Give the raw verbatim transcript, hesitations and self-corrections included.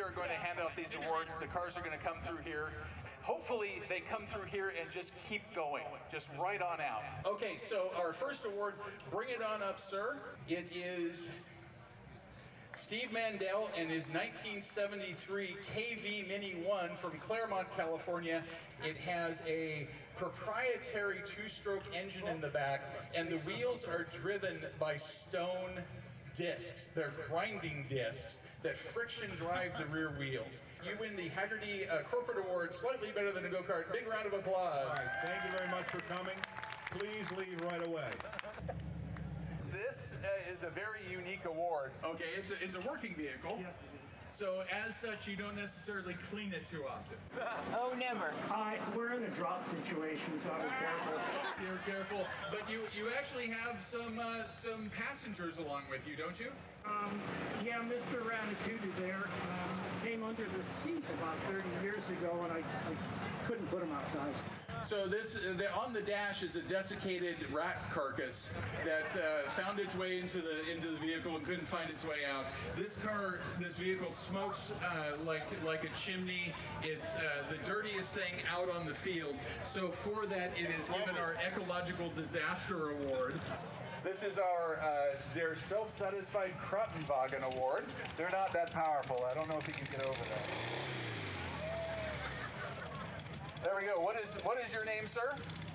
are going to hand out these awards. The cars are going to come through here. Hopefully they come through here and just keep going, just right on out. Okay, so our first award, bring it on up, sir. It is Steve Mandel and his nineteen seventy-three K V Mini one from Claremont, California. It has a proprietary two-stroke engine in the back, and the wheels are driven by stone discs. They're grinding discs that friction drive the rear wheels. You win the Hagerty uh, Corporate Award, slightly better than a go-kart. Big round of applause. All right, thank you very much for coming. Please leave right away. This uh, is a very unique award. Okay, it's a, it's a working vehicle. Yes, it is. So as such, you don't necessarily clean it too often. Oh, never. I, we're in a drop situation, so I was careful. You're careful, but you you actually have some uh, some passengers along with you, don't you? Um, yeah, Mister Ratatouille there um, came under the seat about thirty years ago, and I, I couldn't put him outside. So this, uh, the, on the dash is a desiccated rat carcass that uh, found its way into the into the vehicle and couldn't find its way out. This car, this vehicle smokes uh, like like a chimney. It's uh, the dirtiest thing out on the field. So for that, it is given our Ecological Disaster Award. This is our uh, their Self-Satisfied Krottenwagen Award. They're not that powerful. I don't know if you can get over that. There we go. What is what is your name, sir?